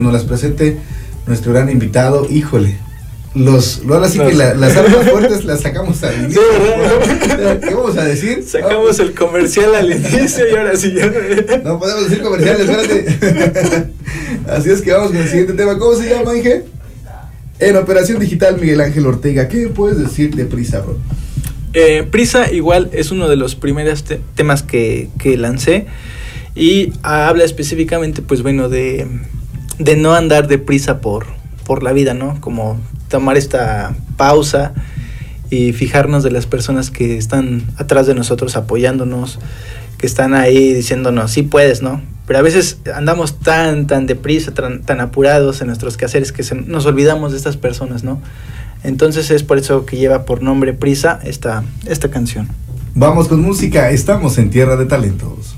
Nos las presente nuestro gran invitado. Híjole, ahora sí que las armas fuertes las sacamos al inicio. Sí, ¿verdad? ¿Qué vamos a decir? Sacamos el comercial al inicio y ahora sí ya no podemos decir comerciales, espérate. Así es que vamos con el siguiente tema. ¿Cómo se llama, Inge? En Operación Digital, Miguel Ángel Ortega. ¿Qué puedes decir de Prisa, bro? Prisa igual es uno de los primeros temas que lancé y habla específicamente, pues bueno, de no andar deprisa por la vida, ¿no? Como tomar esta pausa y fijarnos de las personas que están atrás de nosotros apoyándonos, que están ahí diciéndonos, sí puedes, ¿no? Pero a veces andamos tan deprisa, tan apurados en nuestros quehaceres que nos olvidamos de estas personas, ¿no? Entonces es por eso que lleva por nombre Prisa esta canción. Vamos con música, estamos en Tierra de Talentos.